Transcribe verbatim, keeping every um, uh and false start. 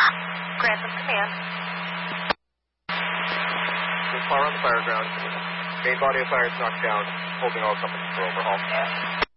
Grantham Command. There's fire on the fire ground. Main body of fire is knocked down. Holding all companies for overhaul.